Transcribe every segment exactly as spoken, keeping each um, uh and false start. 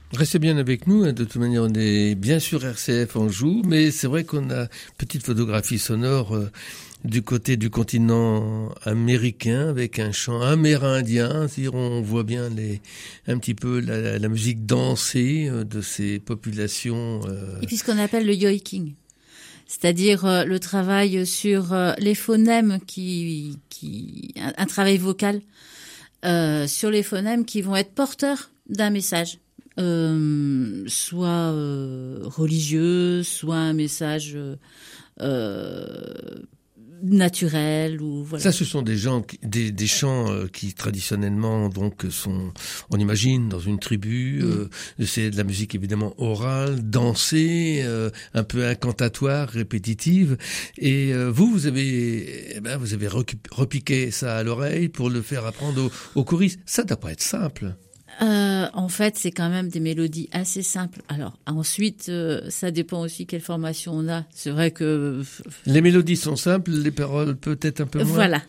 Restez bien avec nous, hein. De toute manière on est bien sûr R C F Anjou, mais c'est vrai qu'on a petite photographie sonore euh, du côté du continent américain avec un chant amérindien, c'est-à-dire on voit bien les, un petit peu la, la musique dansée euh, de ces populations. Euh... Et puis ce qu'on appelle le yoiking, c'est-à-dire euh, le travail sur euh, les phonèmes qui, qui un, un travail vocal euh, sur les phonèmes qui vont être porteurs d'un message. Euh, soit euh, religieux, soit un message euh, naturel ou voilà. Ça, ce sont des gens, des, des chants euh, qui traditionnellement donc sont, on imagine, dans une tribu. Mm. Euh, c'est de la musique évidemment orale, dansée, euh, un peu incantatoire, répétitive. Et euh, vous, vous avez, eh ben, vous avez repiqué ça à l'oreille pour le faire apprendre aux, aux choristes. Ça doit pas être simple. Euh, en fait, c'est quand même des mélodies assez simples. Alors, ensuite, euh, ça dépend aussi quelle formation on a. C'est vrai que... Les mélodies sont simples, les paroles peut-être un peu moins. Voilà.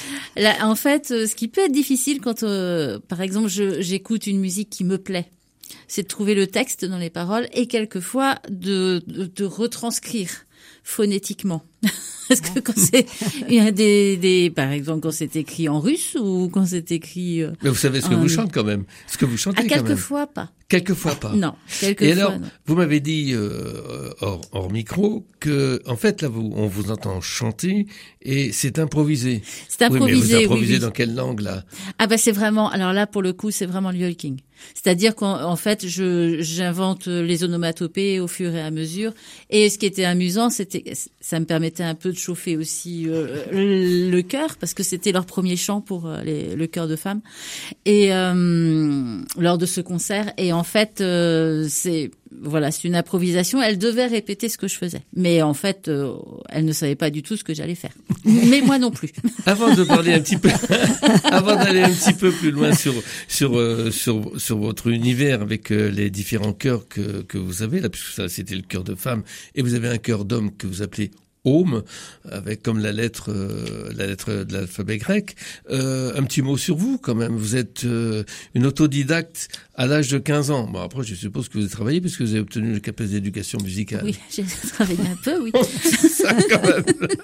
Là, en fait, euh, ce qui peut être difficile quand, euh, par exemple, je, j'écoute une musique qui me plaît, c'est de trouver le texte dans les paroles et quelquefois de, de, de retranscrire phonétiquement. Parce que quand c'est, il y a des, des, par exemple, quand c'est écrit en russe ou quand c'est écrit. Euh, Mais vous savez ce que en... vous chantez quand même. Ce que vous chantez ah, quand même. quelquefois pas. Quelquefois pas. Non, quelquefois. Et alors, non. Vous m'avez dit euh, hors, hors micro que, en fait, là, vous, on vous entend chanter et c'est improvisé. C'est improvisé. Oui, mais vous improvisez oui, oui. dans quelle langue là? Ah bah c'est vraiment. Alors là, pour le coup, c'est vraiment le yoiking. C'est-à-dire qu'en en fait, je j'invente les onomatopées au fur et à mesure. Et ce qui était amusant, c'était ça me permettait un peu de chauffer aussi euh, le, le chœur parce que c'était leur premier chant pour euh, les, le chœur de femmes. Et euh, lors de ce concert, et en fait, euh, c'est voilà, c'est une improvisation. Elle devait répéter ce que je faisais, mais en fait, euh, elle ne savait pas du tout ce que j'allais faire. Mais moi non plus. Avant de parler un petit peu, avant d'aller un petit peu plus loin sur sur euh, sur sur votre univers avec euh, les différents chœurs que que vous avez là, puisque ça c'était le chœur de femme et vous avez un chœur d'homme que vous appelez Home, avec comme la lettre euh, la lettre de l'alphabet grec. Euh, un petit mot sur vous quand même. Vous êtes euh, une autodidacte à l'âge de quinze ans. Bon après je suppose que vous avez travaillé puisque vous avez obtenu le C A P E S d'éducation musicale. Oui, j'ai travaillé un peu, oui. Ça quand même.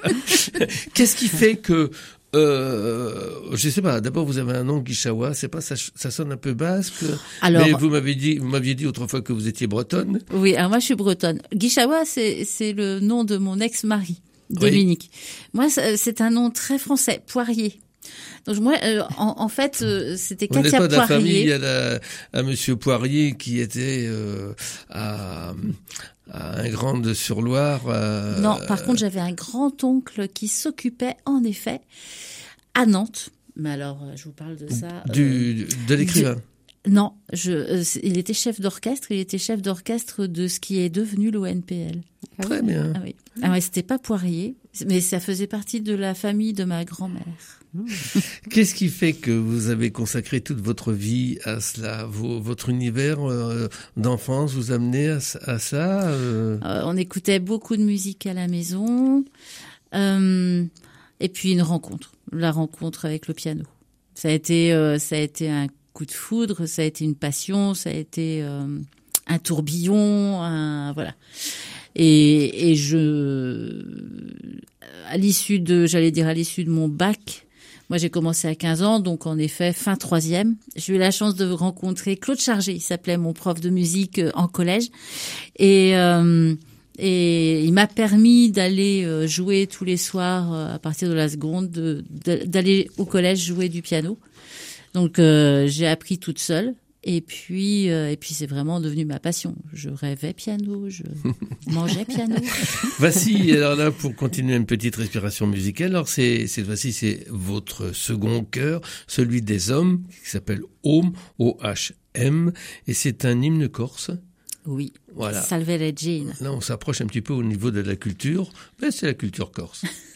Qu'est-ce qui fait que Euh, je sais pas. D'abord, vous avez un nom Guichawa. C'est pas ça, ça sonne un peu basque. Alors, mais vous m'avez dit, vous m'aviez dit autrefois que vous étiez bretonne. Oui, alors moi je suis bretonne. Guichawa, c'est c'est le nom de mon ex-mari, Dominique. Oui. Moi, c'est un nom très français, Poirier. Donc moi, euh, en, en fait, euh, c'était Katia Poirier. Vous n'êtes pas de la famille à, la, à Monsieur Poirier qui était euh, à, à un grand de Sur-Loire. Euh, non, par contre, j'avais un grand-oncle qui s'occupait, en effet, à Nantes. Mais alors, je vous parle de ça. Du, euh, de l'écrivain. Du, non, je, euh, il était chef d'orchestre. Il était chef d'orchestre de ce qui est devenu l'O N P L. Très bien. Ah oui. Ah ouais, c'était pas Poirier, mais ça faisait partie de la famille de ma grand-mère. Qu'est-ce qui fait que vous avez consacré toute votre vie à cela? Vos, votre univers euh, d'enfance vous amenait à, à ça euh... Euh, On écoutait beaucoup de musique à la maison, euh, et puis une rencontre, la rencontre avec le piano. Ça a été, euh, ça a été un coup de foudre, ça a été une passion, ça a été euh, un tourbillon, un, voilà. Et, et je, à l'issue de, j'allais dire à l'issue de mon bac, moi j'ai commencé à quinze ans, donc en effet fin troisième, j'ai eu la chance de rencontrer Claude Chargé, il s'appelait mon prof de musique en collège, et euh, et il m'a permis d'aller jouer tous les soirs à partir de la seconde, de, de, d'aller au collège jouer du piano. Donc euh, j'ai appris toute seule. Et puis, euh, et puis c'est vraiment devenu ma passion. Je rêvais piano, je mangeais piano. Voici, alors là, pour continuer une petite respiration musicale, alors c'est, cette fois-ci, c'est votre second chœur, celui des hommes, qui s'appelle Home, O H M, et c'est un hymne corse. Oui, voilà. Salve Regina. Là, on s'approche un petit peu au niveau de la culture, mais c'est la culture corse.